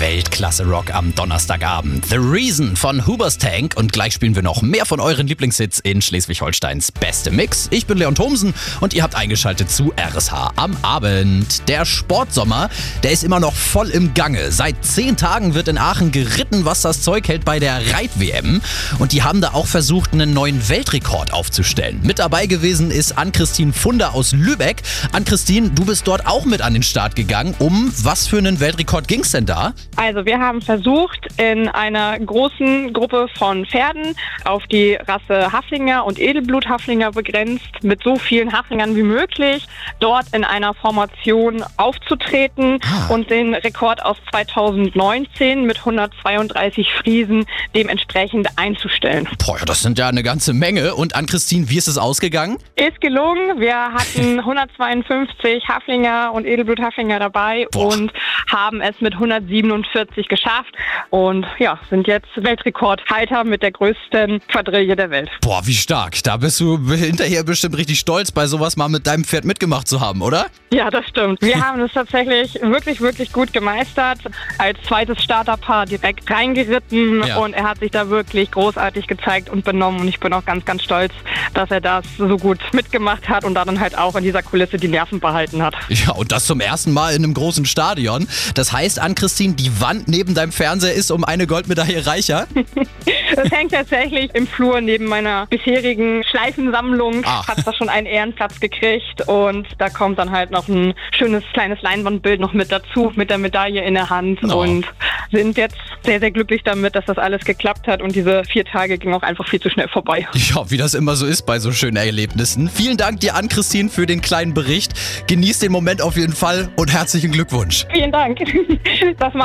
Weltklasse-Rock am Donnerstagabend. The Reason von Hoobastank. Und gleich spielen wir noch mehr von euren Lieblingshits in Schleswig-Holsteins beste Mix. Ich bin Leon Thomsen und ihr habt eingeschaltet zu RSH am Abend. Der Sportsommer, der ist immer noch voll im Gange. Seit 10 Tagen wird in Aachen geritten, was das Zeug hält bei der Reit-WM. Und die haben da auch versucht, einen neuen Weltrekord aufzustellen. Mit dabei gewesen ist Ann-Christine Funder aus Lübeck. Ann-Christine, du bist dort auch mit an den Start gegangen. Um was für einen Weltrekord ging es denn da? Also wir haben versucht, in einer großen Gruppe von Pferden auf die Rasse Haflinger und Edelblut-Haflinger begrenzt, mit so vielen Haflingern wie möglich, dort in einer Formation aufzutreten und den Rekord aus 2019 mit 132 Friesen dementsprechend einzustellen. Boah, ja, das sind ja eine ganze Menge. Und Ann-Christine, wie ist es ausgegangen? Ist gelungen. Wir hatten 152 Haflinger und Edelblut-Haflinger dabei und haben es mit 147 geschafft und ja, sind jetzt Weltrekordhalter mit der größten Quadrille der Welt. Boah, wie stark. Da bist du hinterher bestimmt richtig stolz, bei sowas mal mit deinem Pferd mitgemacht zu haben, oder? Ja, das stimmt. Wir haben es tatsächlich wirklich, wirklich gut gemeistert. Als zweites Starterpaar direkt reingeritten und er hat sich da wirklich großartig gezeigt und benommen und ich bin auch ganz, ganz stolz, dass er das so gut mitgemacht hat und dann halt auch in dieser Kulisse die Nerven behalten hat. Ja, und das zum ersten Mal in einem großen Stadion. Das heißt, Ann-Christine, die Wand neben deinem Fernseher ist um eine Goldmedaille reicher? Das hängt tatsächlich im Flur neben meiner bisherigen Schleifensammlung. Hat da schon einen Ehrenplatz gekriegt und da kommt dann halt noch ein schönes kleines Leinwandbild noch mit dazu, mit der Medaille in der Hand und sind jetzt sehr, sehr glücklich damit, dass das alles geklappt hat und diese 4 Tage gingen auch einfach viel zu schnell vorbei. Ja, wie das immer so ist bei so schönen Erlebnissen. Vielen Dank dir, Ann-Christine, für den kleinen Bericht. Genieß den Moment auf jeden Fall und herzlichen Glückwunsch. Vielen Dank. Das